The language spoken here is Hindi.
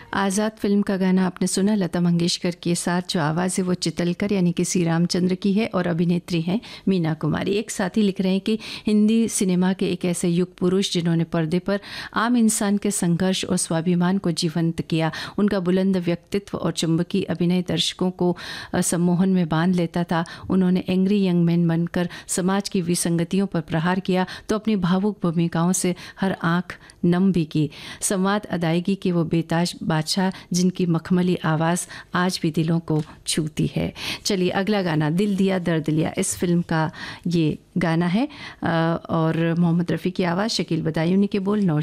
आज़ाद फ़िल्म का गाना आपने सुना, लता मंगेशकर के साथ। जो आवाज़ है वो चितलकर यानी कि सी रामचंद्र की है और अभिनेत्री हैं मीना कुमारी। एक साथी लिख रहे हैं कि हिंदी सिनेमा के एक ऐसे युग पुरुष जिन्होंने पर्दे पर आम इंसान के संघर्ष और स्वाभिमान को जीवंत किया। उनका बुलंद व्यक्तित्व और चुंबकीय अभिनय दर्शकों को सम्मोहन में बांध लेता था। उन्होंने एंग्री यंग मैन बनकर समाज की विसंगतियों पर प्रहार किया तो अपनी भावुक भूमिकाओं से हर आंख नम भी की। संवाद अदायगी के वो बेताज बादशाह जिनकी मखमली आवाज़ आज भी दिलों को छूती है। चलिए अगला गाना दिल दिया दर्द लिया, इस फिल्म का ये गाना है और मोहम्मद रफ़ी की आवाज़, शकील बदायूनी के बोल, नौशाद